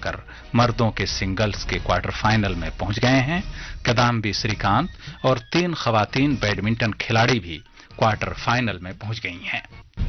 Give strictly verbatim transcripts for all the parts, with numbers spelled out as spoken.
कर मर्दों के सिंगल्स के क्वार्टर फाइनल में पहुंच गए हैं। किदाम्बी श्रीकांत और तीन खवातीन बैडमिंटन खिलाड़ी भी क्वार्टर फाइनल में पहुंच गई हैं।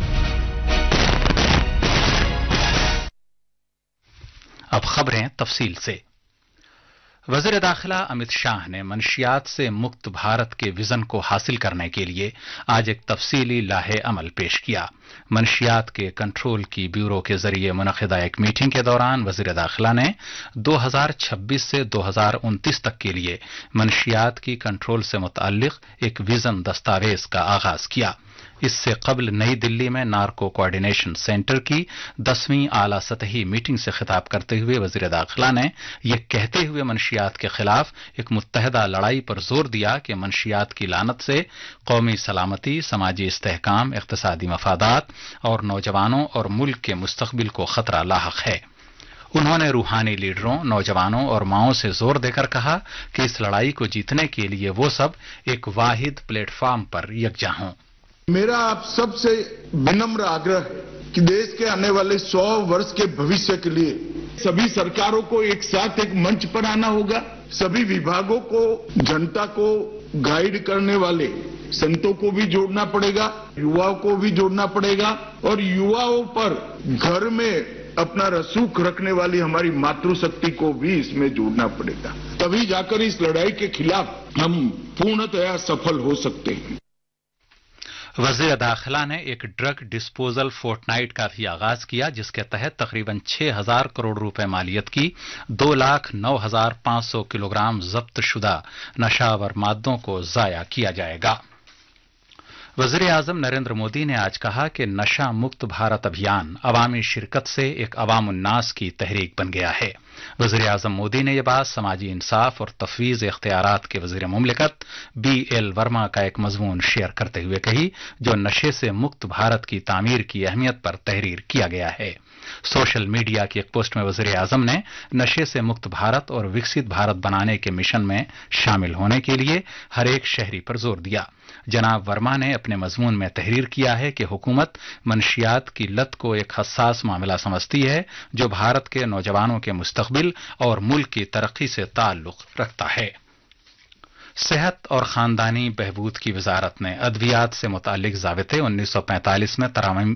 अब खबरें तफसील से। वज़ीर दाखिला अमित शाह ने मंशियात से मुक्त भारत के विजन को हासिल करने के लिए आज एक तफसीली लाहे अमल पेश किया। मंशियात के कंट्रोल की ब्यूरो के जरिए मुनक़िदा एक मीटिंग के दौरान वज़ीर दाखिला ने दो हज़ार छब्बीस से दो हज़ार उनतीस तक के लिए मंशियात की कंट्रोल से मुताल्लिक एक विजन दस्तावेज का आगाज किया। इससे कबल नई दिल्ली में नार्को कोऑर्डिनेशन सेंटर की दसवीं आला सतही मीटिंग से खिताब करते हुए वज़ीर दाखिला ने यह कहते हुए मंशियात के खिलाफ एक मुत्तहदा लड़ाई पर जोर दिया कि मंशियात की लानत से कौमी सलामती, समाजी इस्तेहकाम, इक़्तिसादी मफादात और नौजवानों और मुल्क के मुस्तक़बिल को खतरा लाहक है। उन्होंने रूहानी लीडरों, नौजवानों और माओं से जोर देकर कहा कि इस लड़ाई को जीतने के लिए वो सब एक वाहिद प्लेटफॉर्म पर यकजा हों। मेरा आप सबसे विनम्र आग्रह है कि देश के आने वाले सौ वर्ष के भविष्य के लिए सभी सरकारों को एक साथ एक मंच पर आना होगा। सभी विभागों को, जनता को गाइड करने वाले संतों को भी जोड़ना पड़ेगा, युवाओं को भी जोड़ना पड़ेगा और युवाओं पर घर में अपना रसूख रखने वाली हमारी मातृशक्ति को भी इसमें जोड़ना पड़ेगा। तभी जाकर इस लड़ाई के खिलाफ हम पूर्णतया सफल हो सकते हैं। वज़ीर दाखिला ने एक ड्रग डिस्पोजल फोर्टनाइट का भी आगाज किया, जिसके तहत तकरीबन छह हजार करोड़ रुपए मालियत की दो लाख नौ हजार पांच सौ किलोग्राम जब्त शुदा नशावर मादों को जाया किया जाएगा। वज़ीर आज़म नरेंद्र मोदी ने आज कहा कि नशा मुक्त भारत अभियान अवामी शिरकत से एक अवामुन्नास की तहरीक बन गया है। वज़ीर आज़म मोदी ने यह बात समाजी इंसाफ और तफवीज़ इख्तियारात के वज़ीर मुमलिकत बी एल वर्मा का एक मजमून शेयर करते हुए कही, जो नशे से मुक्त भारत की तामीर की अहमियत पर तहरीर किया गया है। सोशल मीडिया की एक पोस्ट में वज़ीर आज़म ने नशे से मुक्त भारत और विकसित भारत बनाने के मिशन में शामिल होने के लिए हर एक शहरी पर जोर दिया। जनाब वर्मा ने अपने मजमून में तहरीर किया है कि हुकूमत मंशियात की लत को एक हसास मामला समझती है, जो भारत के नौजवानों के मुस्तकबिल और मुल्क की तरक्की से ताल्लुक रखता है। सेहत और खानदानी बहबूद की वजारत ने अद्वियात से मुतालिक ज़ाबिते उन्नीस सौ पैंतालीस में तरामीम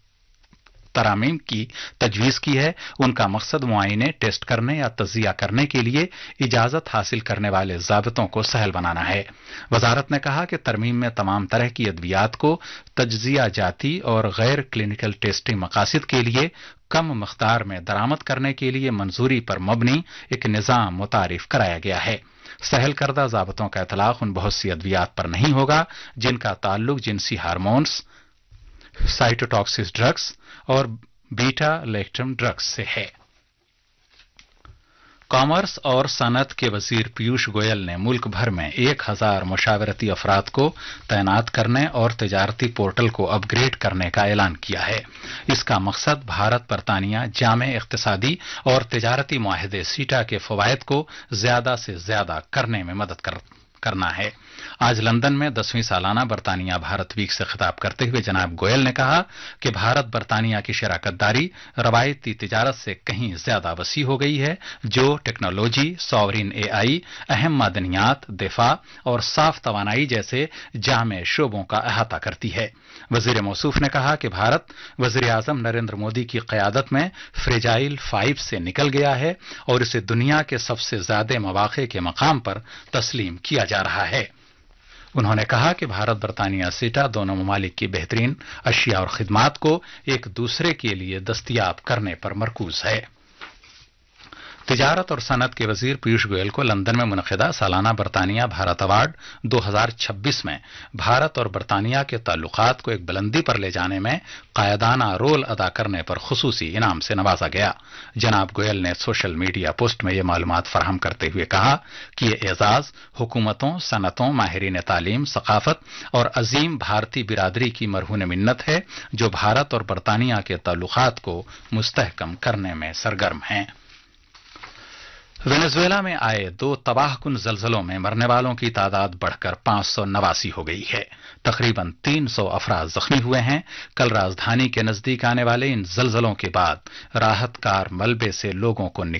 तरामीम की तजवीज की है। उनका मकसद मुआयने, टेस्ट करने या तजिया करने के लिए इजाजत हासिल करने वाले ज़ाबितों को सहल बनाना है। वजारत ने कहा कि तरमीम में तमाम तरह की अद्वियात को तज्जिया जाती और गैर क्लिनिकल टेस्टिंग मकासद के लिए कम मकदार में दरामद करने के लिए मंजूरी पर मबनी एक निज़ाम मुतारिफ कराया गया है। सहल करदा ज़ाबितों का इतलाक उन बहुत सी अद्वियात पर नहीं होगा जिनका ताल्लुक जिनसी हार्मोन्स, साइटोटॉक्सिस ड्रग्स और बीटा लैक्टम ड्रग्स से है। कॉमर्स और सनत के वजीर पीयूष गोयल ने मुल्क भर में एक हजार मुशावरती अफराद को तैनात करने और तिजारती पोर्टल को अपग्रेड करने का ऐलान किया है। इसका मकसद भारत बरतानिया जामे इख्तिसादी और तिजारती मुआहदे सीटा के फवायद को ज्यादा से ज्यादा करने में मदद कर करना है। आज लंदन में दसवीं सालाना बरतानिया भारत वीक से खिताब करते हुए जनाब गोयल ने कहा कि भारत बरतानिया की शराकतदारी रवायती तिजारत से कहीं ज्यादा वसी हो गई है, जो टेक्नोलॉजी, सॉवरिन एआई, अहम मादनियात, दिफा और साफ तवानाई जैसे जामे शोबों का अहाता करती है। वजीर मौसूफ ने कहा कि भारत वजीर आजम नरेंद्र मोदी की क़यादत में फ्रेजाइल फाइव से निकल गया है और इसे दुनिया के सबसे ज्यादा मौक़े के मकाम पर तस्लीम किया जा रहा है। उन्होंने कहा कि भारत बरतानिया सीटा दोनों ममालिक की बेहतरीन अशिया और खिदमात को एक दूसरे के लिए दस्तयाब करने पर मरकूज है। तिजारत और सनत के वजीर पीयूष गोयल को लंदन में मुनक़िदा सालाना बरतानिया भारत अवार्ड दो हज़ार छब्बीस में भारत और बरतानिया के ताल्लुकात को एक बुलंदी पर ले जाने में कायदाना रोल अदा करने पर खुसूसी इनाम से नवाजा गया। जनाब गोयल ने सोशल मीडिया पोस्ट में ये मालूमात फराहम करते हुए कहा कि ये एजाज हुकूमतों, सनतों, माहिरीन तालीम, सकाफत और अजीम भारतीय बिरादरी की मरहून मिन्नत है, जो भारत और बरतानिया के ताल्लुकात को मुस्तहकम करने में सरगर्म हैं। वेनेजुएला में आए दो तबाहकुन जलजलों में मरने वालों की तादाद बढ़कर पांच सौ नवासी हो गई है। तकरीबन तीन सौ अफराद जख्मी हुए हैं। कल राजधानी के नजदीक आने वाले इन जलजलों के बाद राहत कार मलबे से लोगों को